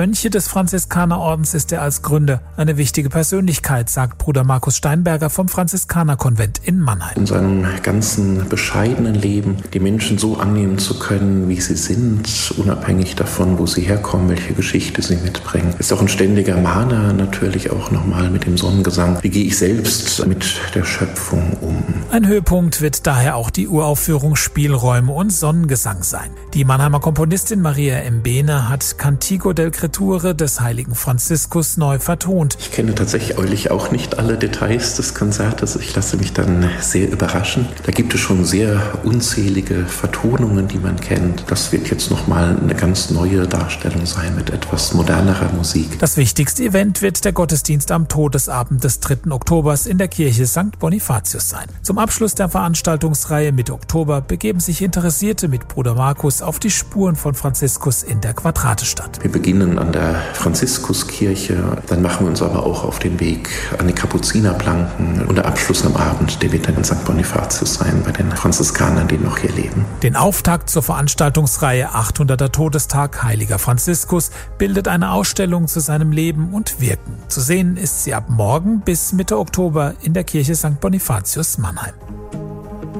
Mönche des Franziskanerordens ist er als Gründer eine wichtige Persönlichkeit, sagt Bruder Markus Steinberger vom Franziskanerkonvent in Mannheim. In seinem ganzen bescheidenen Leben die Menschen so annehmen zu können, wie sie sind, unabhängig davon, wo sie herkommen, welche Geschichte sie mitbringen. Ist auch ein ständiger Mahner, natürlich auch nochmal mit dem Sonnengesang. Wie gehe ich selbst mit der Schöpfung um? Ein Höhepunkt wird daher auch die Uraufführung Spielräume und Sonnengesang sein. Die Mannheimer Komponistin Maria Mbene hat Cantico del Creature des heiligen Franziskus neu vertont. Ich kenne tatsächlich auch nicht alle Details des Konzertes. Ich lasse mich dann sehr überraschen. Da gibt es schon sehr unzählige Vertonungen, die man kennt. Das wird jetzt nochmal eine ganz neue Darstellung sein mit etwas modernerer Musik. Das wichtigste Event wird der Gottesdienst am Todesabend des 3. Oktobers in der Kirche St. Bonifatius sein. Zum Abschluss der Veranstaltungsreihe Mitte Oktober begeben sich Interessierte mit Bruder Markus auf die Spuren von Franziskus in der Quadratestadt. Wir beginnen an der Franziskuskirche, dann machen wir uns aber auch auf den Weg an die Kapuzinerplanken und der Abschluss am Abend, der wird dann in St. Bonifatius sein, bei den Franziskanern, die noch hier leben. Den Auftakt zur Veranstaltungsreihe 800. Todestag Heiliger Franziskus bildet eine Ausstellung zu seinem Leben und Wirken. Zu sehen ist sie ab morgen bis Mitte Oktober in der Kirche St. Bonifatius Mannheim.